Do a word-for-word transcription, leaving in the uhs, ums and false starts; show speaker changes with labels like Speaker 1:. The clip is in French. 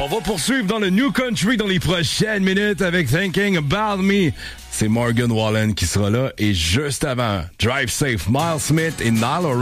Speaker 1: On va poursuivre dans le New Country dans les prochaines minutes avec Thinking About Me. C'est Morgan Wallen qui sera là. Et juste avant, Drive Safe, Miles Smith et Nile